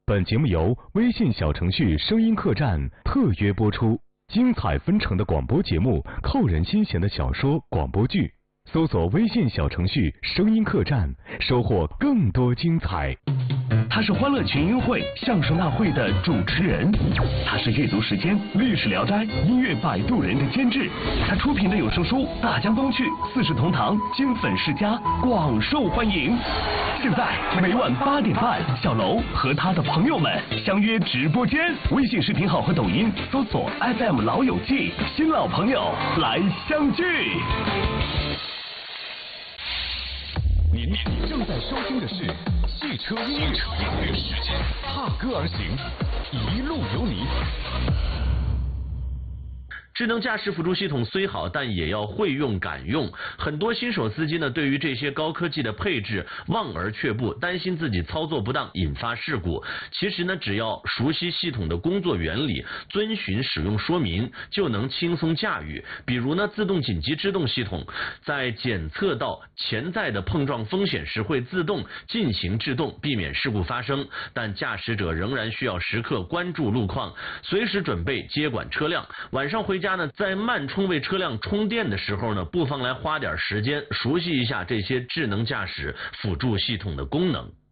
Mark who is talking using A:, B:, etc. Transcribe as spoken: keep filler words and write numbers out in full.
A: 本节目由微信小程序声音客栈特约播出，精彩纷呈的广播节目，扣人心弦的小说、广播剧，搜索微信小程序声音客栈，收获更多精彩。
B: 他是欢乐群英会、相声大会的主持人，他是阅读时间、历史聊斋、音乐摆渡人的监制，他出品的有声书《大江东去》《四世同堂》经粉世家广受欢迎。现在每晚八点半，小楼和他的朋友们相约直播间，微信视频号和抖音搜索 F M 老友记，新老朋友来相聚。
A: 您正在收听的是汽车音乐时间，踏歌而行，一路有你。
C: 智能驾驶辅助系统虽好，但也要会用敢用。很多新手司机呢，对于这些高科技的配置望而却步，担心自己操作不当引发事故。其实呢，只要熟悉系统的工作原理，遵循使用说明，就能轻松驾驭。比如呢，自动紧急制动系统在检测到潜在的碰撞风险时，会自动进行制动，避免事故发生。但驾驶者仍然需要时刻关注路况，随时准备接管车辆。晚上回家家呢，在慢充为车辆充电的时候呢，不妨来花点时间熟悉一下这些智能驾驶辅助系统的功能。